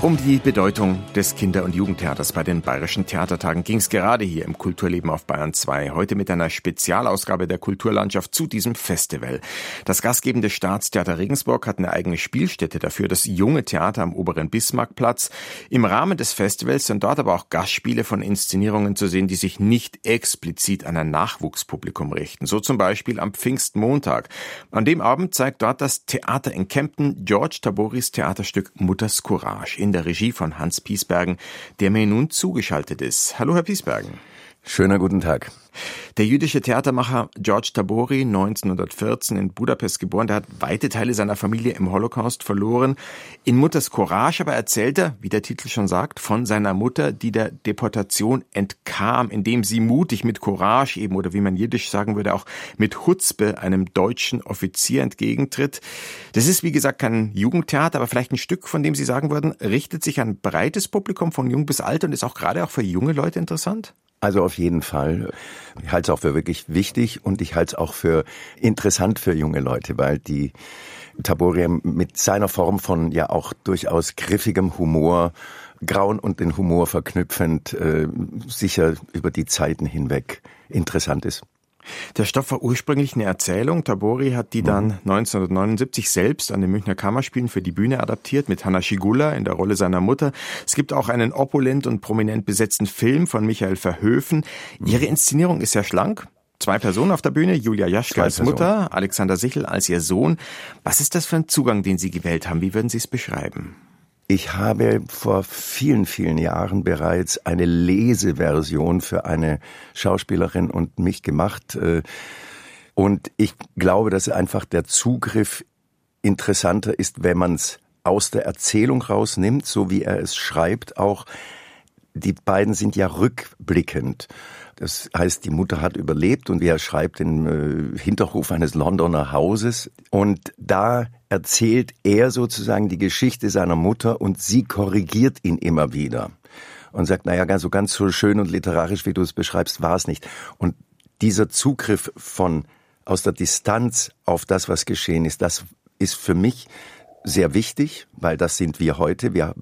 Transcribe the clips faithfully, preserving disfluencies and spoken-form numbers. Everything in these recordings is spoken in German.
Um die Bedeutung des Kinder- und Jugendtheaters bei den Bayerischen Theatertagen ging es gerade hier im Kulturleben auf Bayern zwei. Heute mit einer Spezialausgabe der Kulturlandschaft zu diesem Festival. Das gastgebende Staatstheater Regensburg hat eine eigene Spielstätte dafür, das Junge Theater am oberen Bismarckplatz. Im Rahmen des Festivals sind dort aber auch Gastspiele von Inszenierungen zu sehen, die sich nicht explizit an ein Nachwuchspublikum richten. So zum Beispiel am Pfingstmontag. An dem Abend zeigt dort das Theater in Kempten George Taboris Theaterstück Mutters Courage in der Regie von Hans Piesbergen, der mir nun zugeschaltet ist. Hallo, Herr Piesbergen. Schöner guten Tag. Der jüdische Theatermacher George Tabori, neunzehnhundertvierzehn in Budapest geboren, der hat weite Teile seiner Familie im Holocaust verloren. In Mutters Courage aber erzählt er, wie der Titel schon sagt, von seiner Mutter, die der Deportation entkam, indem sie mutig mit Courage eben, oder wie man jiddisch sagen würde, auch mit Chutzpe einem deutschen Offizier entgegentritt. Das ist, wie gesagt, kein Jugendtheater, aber vielleicht ein Stück, von dem Sie sagen würden, richtet sich an ein breites Publikum von jung bis alt und ist auch gerade auch für junge Leute interessant? Also auf jeden Fall. Ich halte es auch für wirklich wichtig und ich halte es auch für interessant für junge Leute, weil die Tabori mit seiner Form von ja auch durchaus griffigem Humor, Grauen und den Humor verknüpfend, äh, sicher über die Zeiten hinweg interessant ist. Der Stoff war ursprünglich eine Erzählung. Tabori hat die dann neunzehnhundertneunundsiebzig selbst an den Münchner Kammerspielen für die Bühne adaptiert, mit Hanna Schigula in der Rolle seiner Mutter. Es gibt auch einen opulent und prominent besetzten Film von Michael Verhoeven. Ihre Inszenierung ist sehr schlank. Zwei Personen auf der Bühne, Julia Jaschke als Mutter, Alexander Sichel als ihr Sohn. Was ist das für ein Zugang, den Sie gewählt haben? Wie würden Sie es beschreiben? Ich habe vor vielen, vielen Jahren bereits eine Leseversion für eine Schauspielerin und mich gemacht. Und ich glaube, dass einfach der Zugriff interessanter ist, wenn man es aus der Erzählung rausnimmt, so wie er es schreibt. Auch die beiden sind ja rückblickend. Das heißt, die Mutter hat überlebt und wie er schreibt, im äh, Hinterhof eines Londoner Hauses. Und da erzählt er sozusagen die Geschichte seiner Mutter und sie korrigiert ihn immer wieder. Und sagt, naja, so ganz so schön und literarisch, wie du es beschreibst, war es nicht. Und dieser Zugriff von aus der Distanz auf das, was geschehen ist, das ist für mich sehr wichtig, weil das sind wir heute. Wir,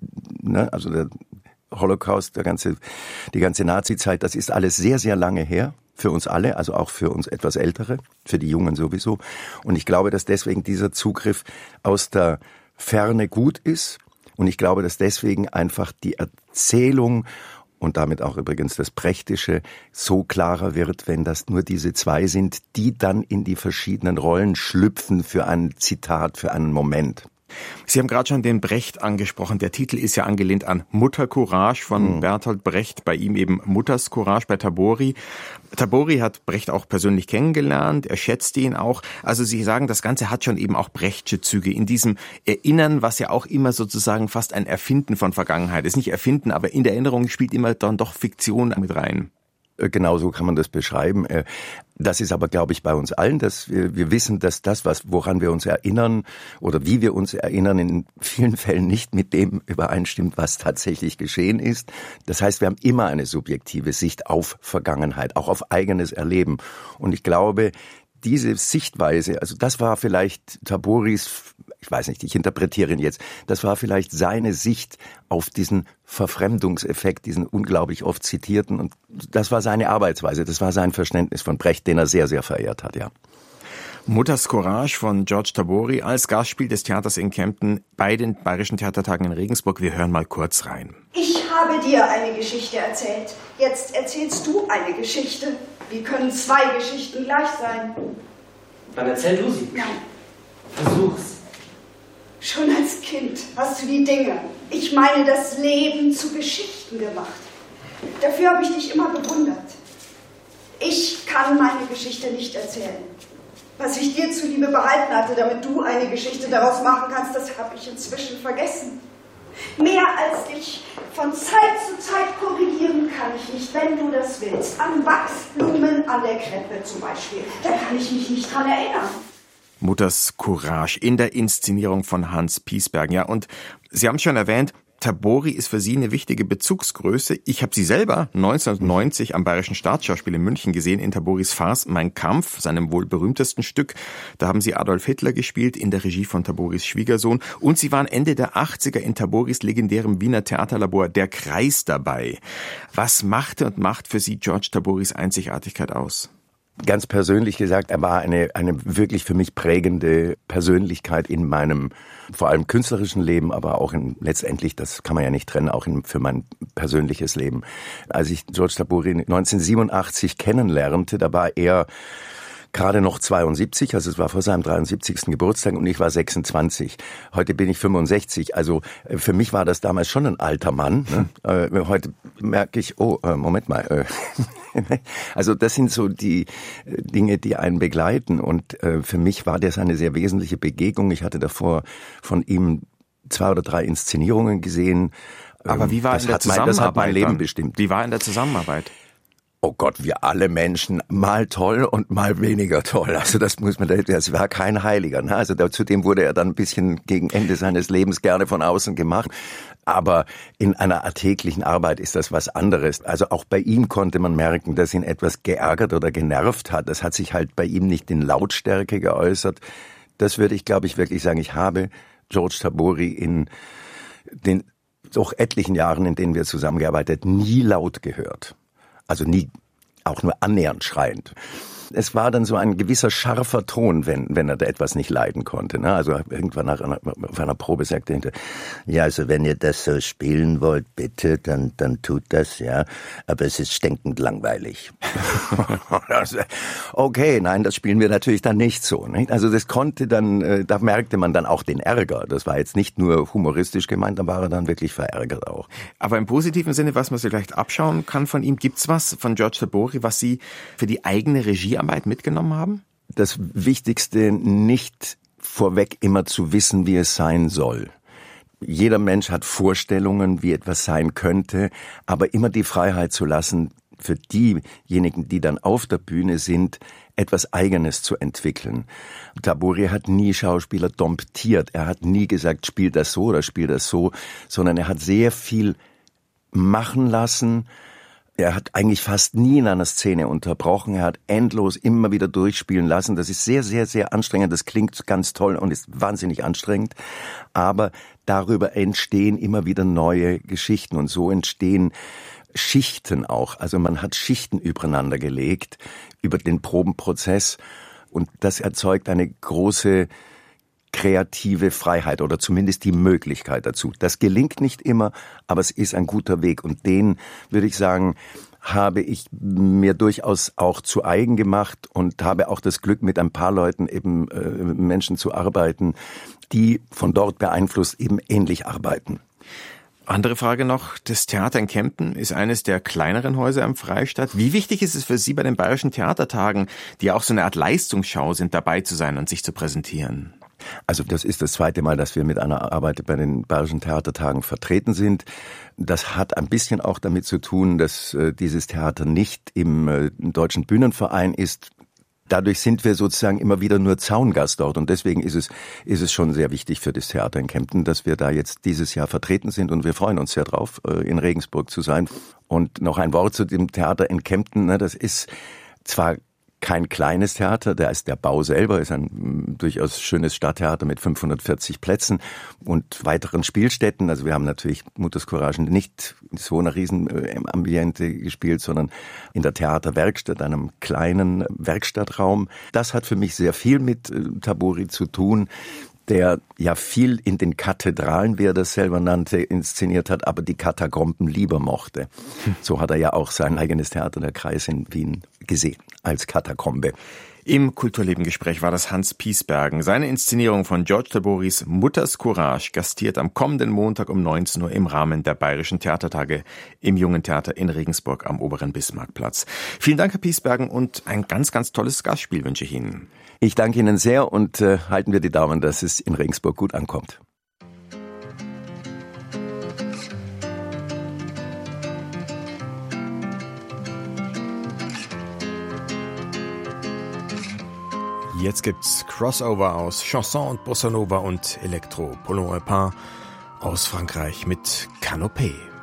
ne, also der Holocaust, der ganze, die ganze Nazi-Zeit, das ist alles sehr, sehr lange her. Für uns alle, also auch für uns etwas Ältere, für die Jungen sowieso. Und ich glaube, dass deswegen dieser Zugriff aus der Ferne gut ist. Und ich glaube, dass deswegen einfach die Erzählung und damit auch übrigens das Brechtische so klarer wird, wenn das nur diese zwei sind, die dann in die verschiedenen Rollen schlüpfen für ein Zitat, für einen Moment. Sie haben gerade schon den Brecht angesprochen. Der Titel ist ja angelehnt an Mutter Courage von mhm. Bertolt Brecht, bei ihm eben Mutters Courage bei Tabori. Tabori hat Brecht auch persönlich kennengelernt, er schätzte ihn auch. Also Sie sagen, das Ganze hat schon eben auch Brechtsche Züge in diesem Erinnern, was ja auch immer sozusagen fast ein Erfinden von Vergangenheit ist. Nicht Erfinden, aber in der Erinnerung spielt immer dann doch Fiktion mit rein. Genau so kann man das beschreiben. Das ist aber, glaube ich, bei uns allen, dass wir, wir wissen, dass das, was, woran wir uns erinnern oder wie wir uns erinnern, in vielen Fällen nicht mit dem übereinstimmt, was tatsächlich geschehen ist. Das heißt, wir haben immer eine subjektive Sicht auf Vergangenheit, auch auf eigenes Erleben. Und ich glaube, diese Sichtweise, also das war vielleicht Taboris, ich weiß nicht, ich interpretiere ihn jetzt, das war vielleicht seine Sicht auf diesen Verfremdungseffekt, diesen unglaublich oft zitierten, und das war seine Arbeitsweise, das war sein Verständnis von Brecht, den er sehr, sehr verehrt hat, ja. Mutters Courage von George Tabori als Gastspiel des Theaters in Kempten bei den Bayerischen Theatertagen in Regensburg. Wir hören mal kurz rein. Ich habe dir eine Geschichte erzählt. Jetzt erzählst du eine Geschichte. Wie können zwei Geschichten gleich sein? Dann erzähl du sie. Nein. Versuch's. Schon als Kind hast du die Dinge, ich meine das Leben, zu Geschichten gemacht. Dafür habe ich dich immer bewundert. Ich kann meine Geschichte nicht erzählen. Was ich dir zuliebe behalten hatte, damit du eine Geschichte daraus machen kannst, das habe ich inzwischen vergessen. Mehr als dich von Zeit zu Zeit korrigieren kann ich nicht, wenn du das willst. An Wachsblumen an der Krippe zum Beispiel. Da kann ich mich nicht dran erinnern. Mutters Courage in der Inszenierung von Hans Piesbergen. Ja, und Sie haben es schon erwähnt, Tabori ist für Sie eine wichtige Bezugsgröße. Ich habe Sie selber neunzehnhundertneunzig am Bayerischen Staatsschauspiel in München gesehen, in Taboris Farce Mein Kampf, seinem wohl berühmtesten Stück. Da haben Sie Adolf Hitler gespielt, in der Regie von Taboris Schwiegersohn. Und Sie waren Ende der achtziger in Taboris legendärem Wiener Theaterlabor Der Kreis dabei. Was machte und macht für Sie George Taboris Einzigartigkeit aus? Ganz persönlich gesagt, er war eine, eine wirklich für mich prägende Persönlichkeit in meinem, vor allem künstlerischen Leben, aber auch in, letztendlich, das kann man ja nicht trennen, auch in, für mein persönliches Leben. Als ich George Tabori neunzehnhundertsiebenundachtzig kennenlernte, da war er gerade noch zweiundsiebzig, also es war vor seinem dreiundsiebzigsten Geburtstag und ich war sechsundzwanzig. Heute bin ich fünfundsechzig, also für mich war das damals schon ein alter Mann. Ne? Äh, heute merke ich, oh, äh, Moment mal. Äh, also das sind so die Dinge, die einen begleiten und äh, für mich war das eine sehr wesentliche Begegnung. Ich hatte davor von ihm zwei oder drei Inszenierungen gesehen. Aber wie war das in der hat mein, Zusammenarbeit? Das hat mein Leben dann? bestimmt. Wie war in der Zusammenarbeit? Oh Gott, wir alle Menschen, mal toll und mal weniger toll. Also das muss man, das war kein Heiliger. Ne? Also zudem wurde er dann ein bisschen gegen Ende seines Lebens gerne von außen gemacht. Aber in einer alltäglichen Arbeit ist das was anderes. Also auch bei ihm konnte man merken, dass ihn etwas geärgert oder genervt hat. Das hat sich halt bei ihm nicht in Lautstärke geäußert. Das würde ich, glaube ich, wirklich sagen. Ich habe George Tabori in den doch etlichen Jahren, in denen wir zusammengearbeitet, nie laut gehört. Also nie auch nur annähernd schreiend. Es war dann so ein gewisser scharfer Ton, wenn wenn er da etwas nicht leiden konnte. Ne? Also irgendwann nach einer, auf einer Probe sagte er, ja, also wenn ihr das so spielen wollt, bitte, dann dann tut das, ja. Aber es ist stinkend langweilig. Okay, nein, das spielen wir natürlich dann nicht so. Nicht? Also das konnte dann, da merkte man dann auch den Ärger. Das war jetzt nicht nur humoristisch gemeint, da war er dann wirklich verärgert auch. Aber im positiven Sinne, was man sich vielleicht abschauen kann von ihm, gibt's was von George Tabori, was Sie für die eigene Regiearbeit mitgenommen haben? Das Wichtigste, nicht vorweg immer zu wissen, wie es sein soll. Jeder Mensch hat Vorstellungen, wie etwas sein könnte, aber immer die Freiheit zu lassen, für diejenigen, die dann auf der Bühne sind, etwas Eigenes zu entwickeln. Tabori hat nie Schauspieler domptiert. Er hat nie gesagt, spiel das so oder spiel das so, sondern er hat sehr viel machen lassen. Er hat eigentlich fast nie in einer Szene unterbrochen. Er hat endlos immer wieder durchspielen lassen. Das ist sehr, sehr, sehr anstrengend. Das klingt ganz toll und ist wahnsinnig anstrengend. Aber darüber entstehen immer wieder neue Geschichten und so entstehen Schichten auch. Also man hat Schichten übereinander gelegt über den Probenprozess und das erzeugt eine große kreative Freiheit oder zumindest die Möglichkeit dazu. Das gelingt nicht immer, aber es ist ein guter Weg und den, würde ich sagen, habe ich mir durchaus auch zu eigen gemacht und habe auch das Glück, mit ein paar Leuten eben äh, Menschen zu arbeiten, die von dort beeinflusst eben ähnlich arbeiten. Andere Frage noch, das Theater in Kempten ist eines der kleineren Häuser im Freistaat. Wie wichtig ist es für Sie bei den Bayerischen Theatertagen, die auch so eine Art Leistungsschau sind, dabei zu sein und sich zu präsentieren? Also das ist das zweite Mal, dass wir mit einer Arbeit bei den Bayerischen Theatertagen vertreten sind. Das hat ein bisschen auch damit zu tun, dass äh, dieses Theater nicht im äh, Deutschen Bühnenverein ist. Dadurch sind wir sozusagen immer wieder nur Zaungast dort und deswegen ist es ist es schon sehr wichtig für das Theater in Kempten, dass wir da jetzt dieses Jahr vertreten sind und wir freuen uns sehr drauf, in Regensburg zu sein. Und noch ein Wort zu dem Theater in Kempten, ne, das ist zwar kein kleines Theater, da ist der Bau selber, ist ein durchaus schönes Stadttheater mit fünfhundertvierzig Plätzen und weiteren Spielstätten. Also wir haben natürlich Mutters Courage nicht so einer riesen Ambiente gespielt, sondern in der Theaterwerkstatt, einem kleinen Werkstattraum. Das hat für mich sehr viel mit Tabori zu tun, der ja viel in den Kathedralen, wie er das selber nannte, inszeniert hat, aber die Katakomben lieber mochte. So hat er ja auch sein eigenes Theater, der Kreis in Wien, gesehen, als Katakombe. Im Kulturlebengespräch war das Hans Piesbergen. Seine Inszenierung von George Taboris Mutters Courage gastiert am kommenden Montag um neunzehn Uhr im Rahmen der Bayerischen Theatertage im Jungen Theater in Regensburg am Oberen Bismarckplatz. Vielen Dank, Herr Piesbergen, und ein ganz, ganz tolles Gastspiel wünsche ich Ihnen. Ich danke Ihnen sehr und äh, halten wir die Daumen, dass es in Regensburg gut ankommt. Jetzt gibt's Crossover aus Chanson und Bossa Nova und Elektro. Paulin Alpin aus Frankreich mit Canopée.